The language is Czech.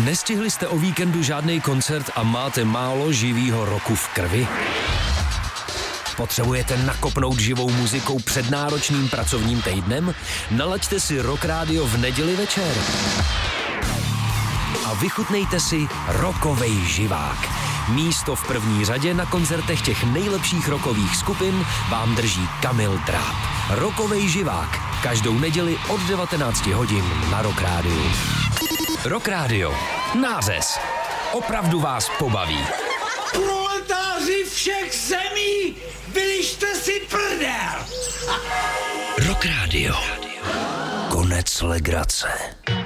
Nestihli jste o víkendu žádný koncert a máte málo živýho roku v krvi? Potřebujete nakopnout živou muzikou před náročným pracovním týdnem? Nalaďte si Rock Radio v neděli večer. A vychutnejte si rockovej živák. Místo v první řadě na koncertech těch nejlepších rockových skupin vám drží Kamil Dráp. Rockovej živák. Každou neděli od 19 hodin na Rock Radio. Rock Radio. Nářez. Opravdu vás pobaví. Proletáři všech zemí, vylište si prdel! Rock Radio. Konec legrace.